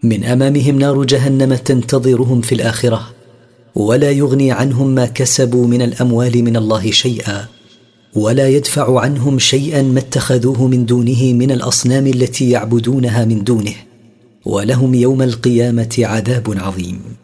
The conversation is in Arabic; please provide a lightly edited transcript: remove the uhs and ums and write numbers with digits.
من أمامهم نار جهنم تنتظرهم في الآخرة، ولا يغني عنهم ما كسبوا من الأموال من الله شيئا، ولا يدفع عنهم شيئا ما اتخذوه من دونه من الأصنام التي يعبدونها من دونه، ولهم يوم القيامة عذاب عظيم.